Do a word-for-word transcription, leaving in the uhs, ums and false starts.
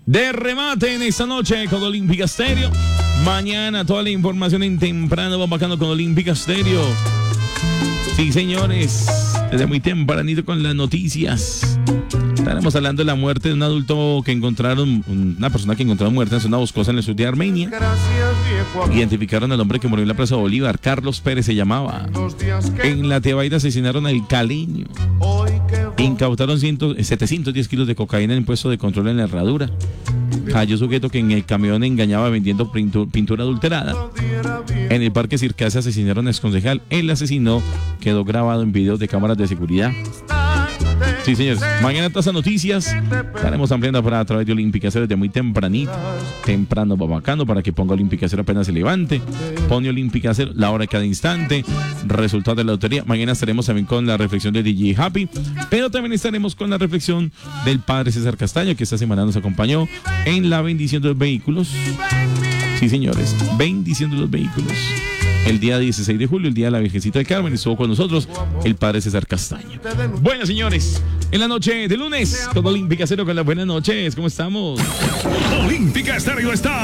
de remate en esta noche con Olímpica Stereo. Mañana toda la información en temprano va bajando con Olímpica Stereo. Sí, señores, desde muy tempranito con las noticias. Estaremos hablando de la muerte de un adulto que encontraron, una persona que encontraron muerta en zona boscosa en el sur de Armenia. Identificaron al hombre que murió en la Plaza Bolívar. Carlos Pérez se llamaba. En la Tebaida asesinaron al caleño. Incautaron setecientos diez kilos de cocaína en puesto de control en la Herradura. Cayó sujeto que en el camión engañaba vendiendo pintura adulterada. En el Parque Circasa asesinaron a exconcejal. El asesino quedó grabado en videos de cámaras de seguridad. Sí, señores. Mañana todas las noticias estaremos ampliando para a través de Olímpica Cero desde muy tempranito. Temprano, babacano, para que ponga Olímpica Cero apenas se levante. Pone Olímpica Cero la hora de cada instante. Resultados de la lotería. Mañana estaremos también con la reflexión de D J Happy. Pero también estaremos con la reflexión del padre César Castaño, que esta semana nos acompañó en la bendición de los vehículos. Sí, señores. Bendición de los vehículos. El día dieciséis de julio, el día de la Virgencita del Carmen, estuvo con nosotros el padre César Castaño. Bueno, señores, en la noche de lunes, con Olímpica Cero, con las buenas noches, ¿cómo estamos? Olímpica Stereo está